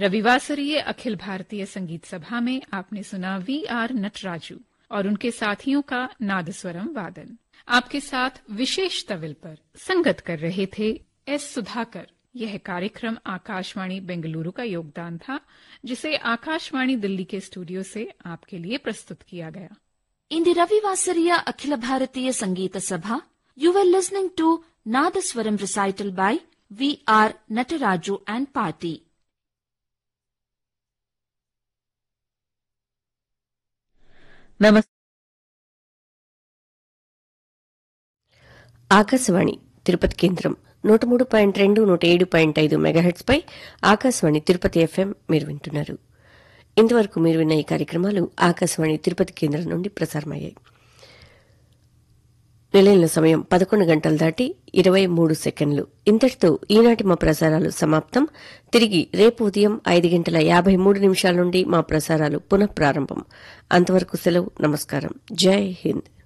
रविवासरीय अखिल भारतीय संगीत सभा में आपने सुना वी.आर. नटराजू और उनके साथियों का नादस्वरम वादन। आपके साथ विशेष तविल पर संगत कर रहे थे एस. सुधाकर। यह कार्यक्रम आकाशवाणी बेंगलुरु का योगदान था, जिसे आकाशवाणी दिल्ली के स्टूडियो से आपके लिए प्रस्तुत किया गया। In the रविवासरीय अखिल भारतीय संगीत सभा, you were listening to Nadaswaram recital by V.R. Nataraju and Party. Akashvani Tirupati కేంద్రం 103.2 107.5 మెగాహెర్ట్జ్ పై ఆకాశవాణి తిరుపతి ఎఫ్ఎం మీరు వింటున్నారు. ఇంతవరకు మీరు విన్న ఈ కార్యక్రమాలు ఆకాశవాణి తిరుపతి కేంద్రం నుండి ప్రసారమయ్యాయి. నిలయంలో సమయం 11 గంటలు దాటి 23 సెకండ్లు. ఇంతటితో ఈనాటి మా ప్రసారాలు సమాప్తం. తిరిగి రేపు ఉదయం 5:53 నుండి మా ప్రసారాలు పునః ప్రారంభం. అంతవరకు సెలవు. నమస్కారం. జై హింద్.